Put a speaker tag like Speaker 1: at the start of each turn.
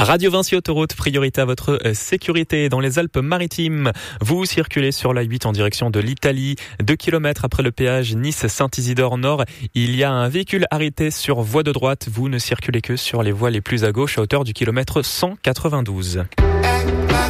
Speaker 1: Radio Vinci Autoroute, priorité à votre sécurité dans les Alpes-Maritimes. Vous circulez sur la 8 en direction de l'Italie. 2 km après le péage Nice-Saint-Isidore Nord, il y a un véhicule arrêté sur voie de droite. Vous ne circulez que sur les voies les plus à gauche à hauteur du kilomètre 192.